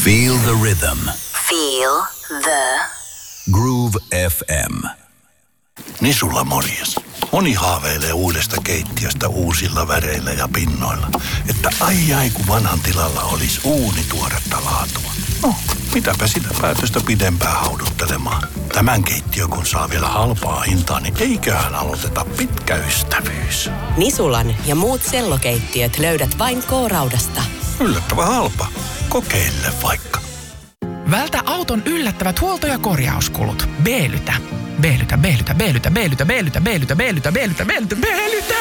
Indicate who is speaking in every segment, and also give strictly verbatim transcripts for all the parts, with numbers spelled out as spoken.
Speaker 1: Feel the rhythm.
Speaker 2: Feel the
Speaker 1: Groove F M.
Speaker 3: Nisulla morjes. Moni haaveilee uudesta keittiöstä uusilla väreillä ja pinnoilla. Että ai ai kun vanhan tilalla olisi uuni tuoretta laatua. No, mitäpä sitä päätöstä pidempään hauduttelemaan. Tämän keittiö kun saa vielä halpaa hintaa, niin eiköhän aloiteta pitkä ystävyys.
Speaker 4: Nisulan ja muut sellokeittiöt löydät vain K-Raudasta.
Speaker 3: Yllättävän halpa. Kokeile vaikka.
Speaker 5: Vältä auton yllättävät huolto- ja korjauskulut. B-lytä. B-lytä, B-lytä, B-lytä, B-lytä, B-lytä, B-lytä, B-lytä, B-lytä, B-lytä, B-lytä.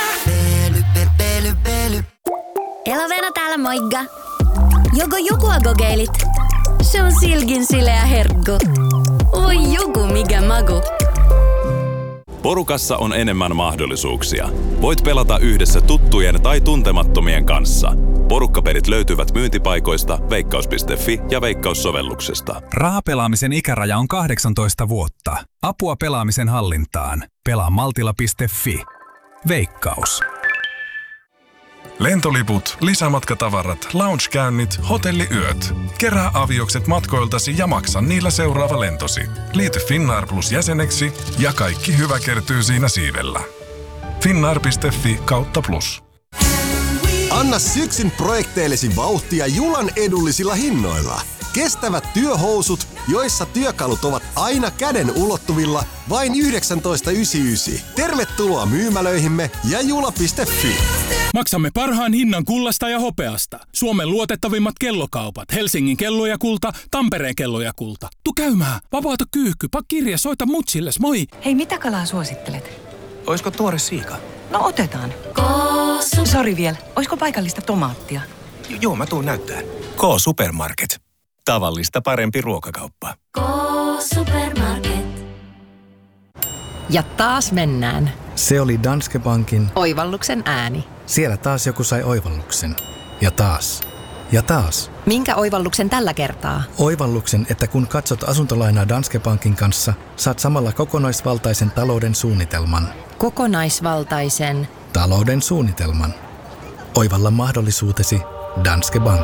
Speaker 6: Elovena täällä moikka. Joko jokua kokeilit? Se on silkin sileä herkku. Oi joku mikä maku.
Speaker 7: Porukassa on enemmän mahdollisuuksia. Voit pelata yhdessä tuttujen tai tuntemattomien kanssa. Porukkapelit löytyvät myyntipaikoista, veikkaus piste fi ja Veikkaus-sovelluksesta.
Speaker 8: Rahapelaamisen ikäraja on kahdeksantoista vuotta. Apua pelaamisen hallintaan. Pelaa maltilla piste fi. Veikkaus.
Speaker 9: Lentoliput, lisämatkatavarat, loungekäynnit, hotelliyöt. Kerää aviokset matkoiltasi ja maksa niillä seuraava lentosi. Liity Finnair Plus jäseneksi ja kaikki hyvä kertyy siinä siivellä. finnair piste fi kautta plus.
Speaker 10: Anna syksyn projekteillesi vauhtia Julan edullisilla hinnoilla. Kestävät työhousut, joissa työkalut ovat aina käden ulottuvilla, vain yhdeksäntoista yhdeksänkymmentäyhdeksän. Tervetuloa myymälöihimme ja jula piste fi.
Speaker 11: Maksamme parhaan hinnan kullasta ja hopeasta. Suomen luotettavimmat kellokaupat. Helsingin kello ja kulta, Tampereen kello ja kulta. Tu käymään. Vapaata kyyhky. Pak kirja, soita mutsilles. Moi.
Speaker 12: Hei, mitä kalaa suosittelet?
Speaker 13: Oisko tuore siika?
Speaker 12: No otetaan. Sori vielä. Oisko paikallista tomaattia?
Speaker 13: J- joo, mä tuun näyttää. K-Supermarket. Tavallista parempi ruokakauppa.
Speaker 6: K-Supermarket.
Speaker 14: Ja taas mennään.
Speaker 15: Se oli Danske Bankin
Speaker 14: Oivalluksen ääni.
Speaker 15: Siellä taas joku sai oivalluksen. Ja taas. Ja taas.
Speaker 14: Minkä oivalluksen tällä kertaa?
Speaker 15: Oivalluksen, että kun katsot asuntolainaa Danske Bankin kanssa, saat samalla kokonaisvaltaisen talouden suunnitelman.
Speaker 14: Kokonaisvaltaisen
Speaker 15: talouden suunnitelman. Oivalla mahdollisuutesi Danske Bank.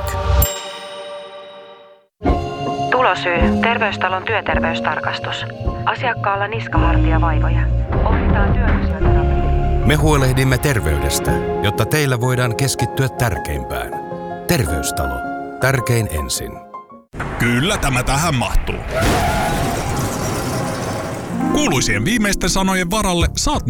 Speaker 16: Tulosyy. Terveystalon työterveystarkastus. Asiakkaalla niskahartiavaivoja. Ohjataan työfysioterapiaan.
Speaker 17: Me huolehdimme terveydestä, jotta teillä voidaan keskittyä tärkeimpään. Terveystalo. Tärkein ensin.
Speaker 18: Kyllä tämä tähän mahtuu. Kuuluisien viimeisten sanojen varalle saat